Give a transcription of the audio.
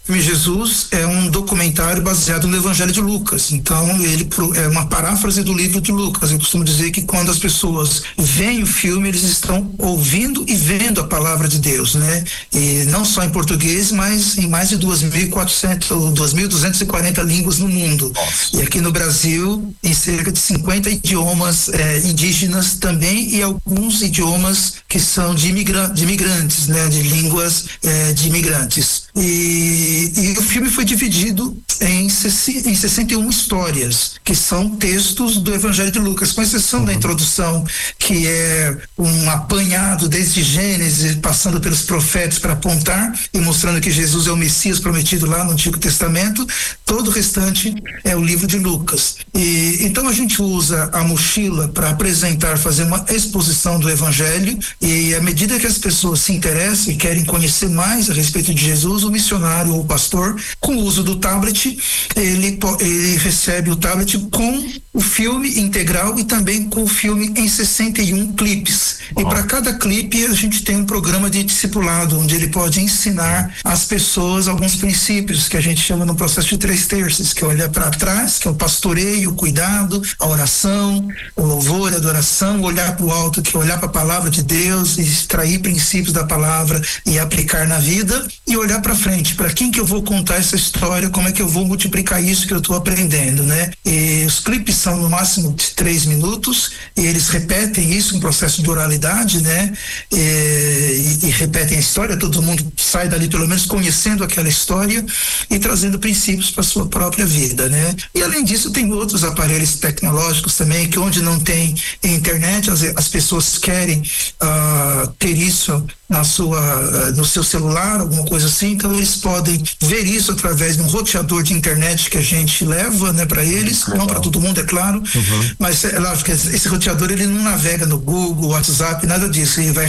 O filme Jesus é um documentário baseado no Evangelho de Lucas. Então, ele é uma paráfrase do livro de Lucas. Eu costumo dizer que quando as pessoas veem o filme, eles estão ouvindo e vendo a palavra de Deus, né? E não só em português, mas em mais de 2.400 ou 2.240 línguas no mundo. Nossa. E aqui no Brasil, em cerca de 50 idiomas indígenas também, e alguns idiomas que são de imigrantes, né? De línguas de imigrantes. E o filme foi dividido em 61 histórias, que são textos do Evangelho de Lucas, com exceção da introdução, que é um apanhado desde Gênesis, passando pelos profetas para apontar e mostrando que Jesus é o Messias prometido lá no Antigo Testamento. Todo o restante é o livro de Lucas. E então a gente usa a mochila para apresentar, fazer uma exposição do Evangelho, e à medida que as pessoas se interessam e querem conhecer mais a respeito de Jesus, o missionário ou o pastor, com o uso do tablet, ele recebe o tablet com o filme integral e também com o filme em 61 clipes. E para cada clipe a gente tem um programa de discipulado, onde ele pode ensinar às pessoas alguns princípios que a gente chama no processo de 3 terços, que é olhar para trás, que é o pastoreio, o cuidado, a oração, o louvor, a adoração, olhar para o alto, que é olhar para a palavra de Deus e extrair princípios da palavra e aplicar na vida, e olhar para frente, para quem que eu vou contar essa história, como é que eu vou multiplicar isso que eu estou aprendendo, né? E os clipes são no máximo de 3 minutos, e eles repetem isso, um processo de oralidade, né? E repetem a história, todo mundo sai dali pelo menos conhecendo aquela história e trazendo princípios para sua própria vida, né? E além disso tem outros aparelhos tecnológicos também, que onde não tem internet, as pessoas querem ter isso no seu celular, alguma coisa assim, então eles podem ver isso através de um roteador de internet que a gente leva, né, para eles, não para todo mundo, é claro, mas é lógico que esse roteador ele não navega no Google, WhatsApp, nada disso, ele vai